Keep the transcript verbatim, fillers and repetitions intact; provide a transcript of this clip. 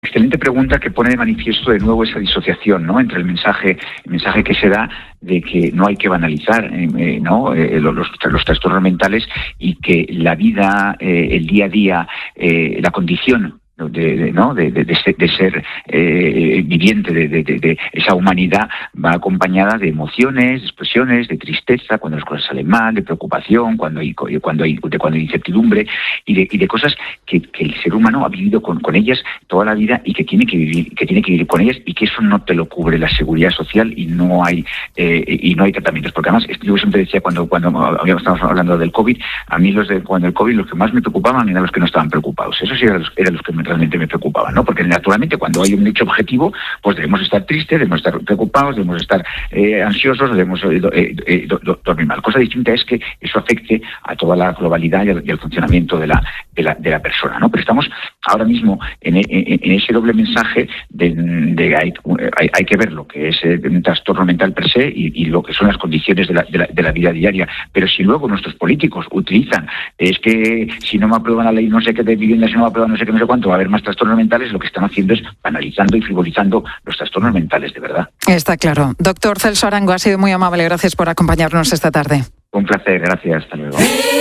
Excelente pregunta que pone de manifiesto de nuevo esa disociación, ¿no?, entre el mensaje, el mensaje que se da de que no hay que banalizar, eh, ¿no?, eh, los, los trastornos mentales, y que la vida, eh, el día a día, eh, la condición de, de, ¿no? de, de, de ser, de ser eh, viviente de, de, de, de esa humanidad va acompañada de emociones, de expresiones, de tristeza, cuando las cosas salen mal, de preocupación, cuando hay cuando hay de cuando hay incertidumbre, y de, y de cosas que, que el ser humano ha vivido con, con ellas toda la vida y que tiene que vivir que tiene que vivir con ellas, y que eso no te lo cubre la seguridad social, y no hay eh, y no hay tratamientos, porque además yo siempre decía cuando cuando estábamos hablando del COVID, a mí los de cuando el COVID los que más me preocupaban eran los que no estaban preocupados. Esos sí eran los, eran los que me realmente me preocupaban, ¿no? Porque naturalmente cuando hay un hecho objetivo, pues debemos estar tristes, debemos estar preocupados, debemos estar eh, ansiosos, debemos eh, eh, eh, do, do, dormir mal. Cosa distinta es que eso afecte a toda la globalidad y al, y al funcionamiento de la, de la de la persona, ¿no? Pero estamos ahora mismo en, en, en ese doble mensaje de, de hay, hay, hay que ver lo que es un trastorno mental per se y, y lo que son las condiciones de la, de, la, de la vida diaria. Pero si luego nuestros políticos utilizan, es que si no me aprueban la ley no sé qué de vivienda, si no me aprueban no sé qué, no sé cuánto, va a haber más trastornos mentales, lo que están haciendo es banalizando y frivolizando los trastornos mentales, de verdad. Está claro. Doctor Celso Arango, ha sido muy amable. Gracias por acompañarnos esta tarde. Un placer, gracias. Hasta luego.